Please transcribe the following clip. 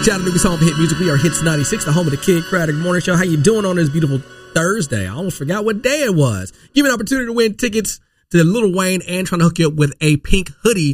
Chattanooga's home for hit music. We are Hits 96, the home of the Kid Craddock Morning Show. How you doing on this beautiful Thursday? I almost forgot what day it was. Give you an opportunity to win tickets to Lil Wayne and trying to hook you up with a pink hoodie